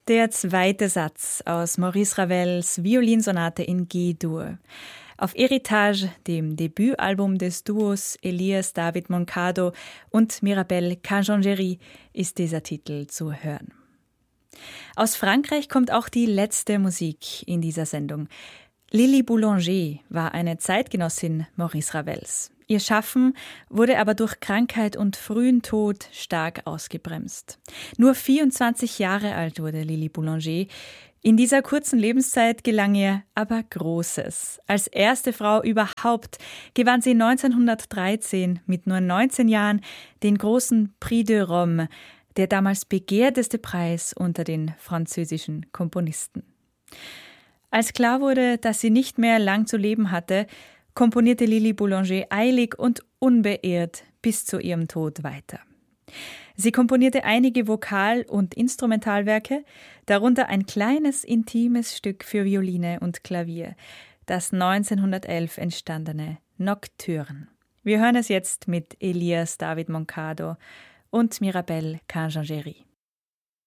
Der zweite Satz aus Maurice Ravels Violinsonate in G-Dur. Auf Héritage, dem Debütalbum des Duos Elias David Moncado und Mirabelle Cajongeri, ist dieser Titel zu hören. Aus Frankreich kommt auch die letzte Musik in dieser Sendung. Lily Boulanger war eine Zeitgenossin Maurice Ravels. Ihr Schaffen wurde aber durch Krankheit und frühen Tod stark ausgebremst. Nur 24 Jahre alt wurde Lily Boulanger. In dieser kurzen Lebenszeit gelang ihr aber Großes. Als erste Frau überhaupt gewann sie 1913 mit nur 19 Jahren den großen Prix de Rome, der damals begehrteste Preis unter den französischen Komponisten. Als klar wurde, dass sie nicht mehr lang zu leben hatte, komponierte Lily Boulanger eilig und unbeirrt bis zu ihrem Tod weiter. Sie komponierte einige Vokal- und Instrumentalwerke, darunter ein kleines, intimes Stück für Violine und Klavier, das 1911 entstandene Nocturne. Wir hören es jetzt mit Elias David Moncado und Mirabelle Cajongeri.